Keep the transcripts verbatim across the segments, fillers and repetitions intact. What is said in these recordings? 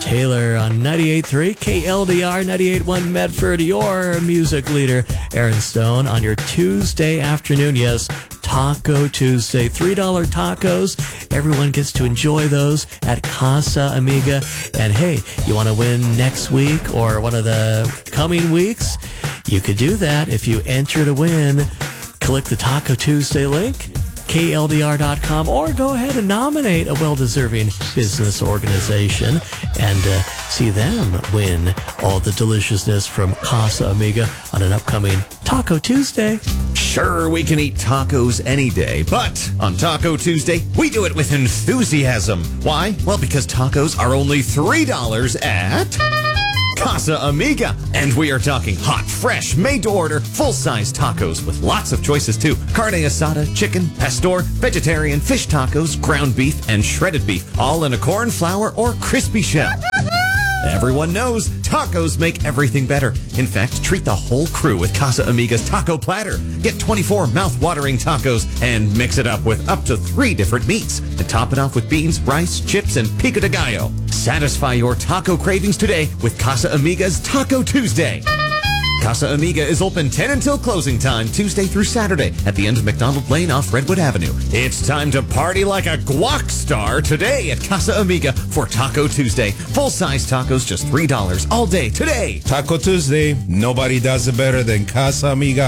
Taylor on ninety-eight point three K L D R, ninety-eight point one Medford, your music leader. Aaron Stone on your Tuesday afternoon. Yes, Taco Tuesday. three dollar tacos. Everyone gets to enjoy those at Casa Amiga. And hey, you want to win next week or one of the coming weeks? You could do that if you enter to win. Click the Taco Tuesday link, K L D R dot com, or go ahead and nominate a well-deserving business organization and uh, see them win all the deliciousness from Casa Amiga on an upcoming Taco Tuesday. Sure, we can eat tacos any day, but on Taco Tuesday, we do it with enthusiasm. Why? Well, because tacos are only three dollars at Casa Amiga. And we are talking hot, fresh, made-to-order, full-size tacos with lots of choices, too. Carne asada, chicken, pastor, vegetarian, fish tacos, ground beef, and shredded beef, all in a corn flour or crispy shell. Everyone knows tacos make everything better. In fact, treat the whole crew with Casa Amiga's Taco Platter. Get twenty-four mouth-watering tacos and mix it up with up to three different meats. And top it off with beans, rice, chips, and pico de gallo. Satisfy your taco cravings today with Casa Amiga's Taco Tuesday. Casa Amiga is open ten until closing time, Tuesday through Saturday, at the end of McDonald Lane off Redwood Avenue. It's time to party like a guac star today at Casa Amiga for Taco Tuesday. Full-size tacos, just three dollars all day today. Taco Tuesday, nobody does it better than Casa Amiga.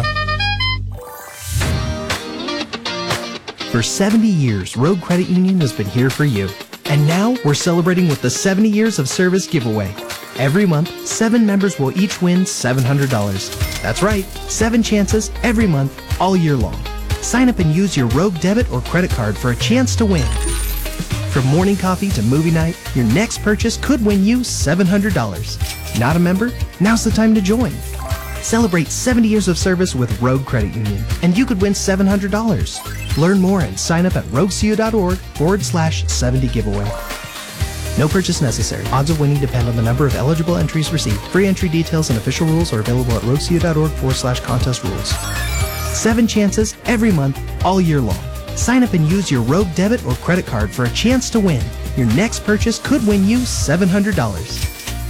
For seventy years, Rogue Credit Union has been here for you. And now we're celebrating with the seventy years of service giveaway. Every month, seven members will each win seven hundred dollars. That's right, seven chances every month, all year long. Sign up and use your Rogue debit or credit card for a chance to win. From morning coffee to movie night, your next purchase could win you seven hundred dollars. Not a member? Now's the time to join. Celebrate seventy years of service with Rogue Credit Union, and you could win seven hundred dollars. Learn more and sign up at roguecu.org forward slash 70 giveaway. No purchase necessary. Odds of winning depend on the number of eligible entries received. Free entry details and official rules are available at roguecu.org forward slash contest rules. Seven chances every month, all year long. Sign up and use your Rogue debit or credit card for a chance to win. Your next purchase could win you seven hundred dollars.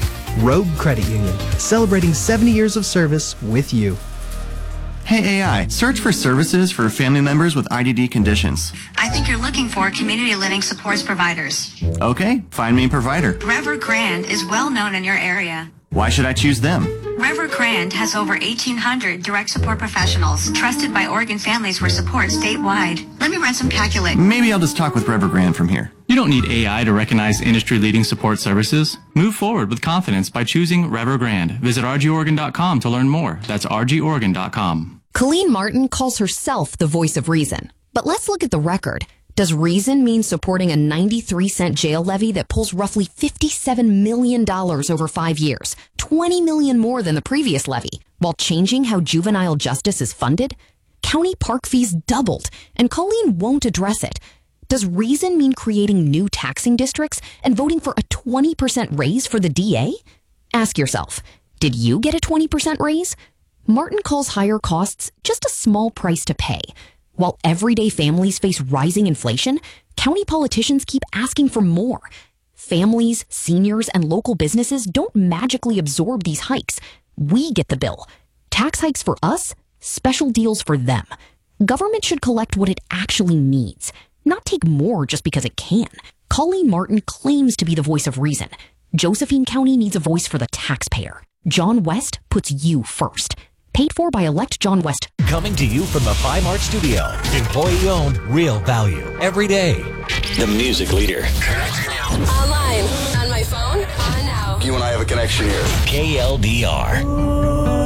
Rogue Credit Union, celebrating seventy years of service with you. Hey A I, search for services for family members with I D D conditions. I think you're looking for community living supports providers. Okay, find me a provider. Evergrande is well known in your area. Why should I choose them? Evergrande has over eighteen hundred direct support professionals trusted by Oregon families for support statewide. Let me run some calculations. Maybe I'll just talk with Evergrande from here. You don't need A I to recognize industry-leading support services. Move forward with confidence by choosing Evergrande. Visit r g oregon dot com to learn more. That's r g oregon dot com. Colleen Martin calls herself the voice of reason. But let's look at the record. Does reason mean supporting a ninety-three cent jail levy that pulls roughly fifty-seven million dollars over five years, twenty million dollars more than the previous levy, while changing how juvenile justice is funded? County park fees doubled, and Colleen won't address it. Does reason mean creating new taxing districts and voting for a twenty percent raise for the D A? Ask yourself, did you get a twenty percent raise? Martin calls higher costs just a small price to pay. While everyday families face rising inflation, county politicians keep asking for more. Families, seniors, and local businesses don't magically absorb these hikes. We get the bill. Tax hikes for us, special deals for them. Government should collect what it actually needs, not take more just because it can. Colleen Martin claims to be the voice of reason. Josephine County needs a voice for the taxpayer. John West puts you first. Paid for by Elect John West. Coming to you from the Fine Art Studio. Employee-owned, real value. Every day. The music leader. Online, on my phone, on now. You and I have a connection here. K L D R.